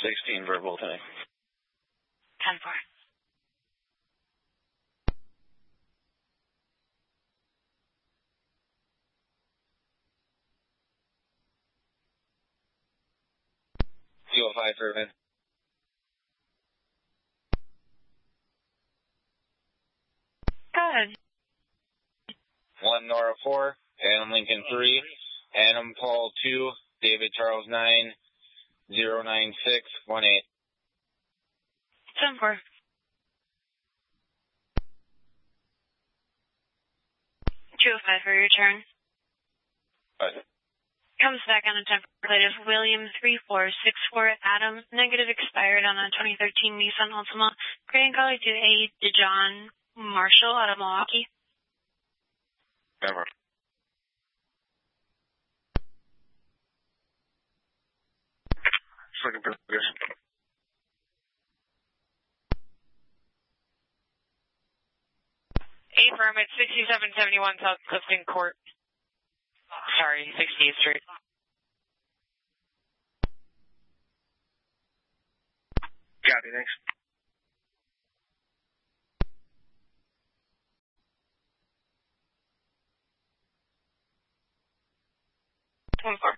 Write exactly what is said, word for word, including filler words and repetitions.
sixteen verbal tonight. ten four. Fuel five Fairman. Go ahead. One Nora four, Adam Lincoln three, Adam Paul two, David Charles nine, zero nine six one eight. ten four. two oh five for your turn. Right. Comes back on a template of William three four six four Adam, negative expired on a twenty thirteen Nissan Altima, gray and color to A. DeJohn Marshall out of Milwaukee. Never. Second position. Affirm at sixty-seven seventy-one South Clifton Court. Sorry, sixtieth Street. Copy, thanks. ten four.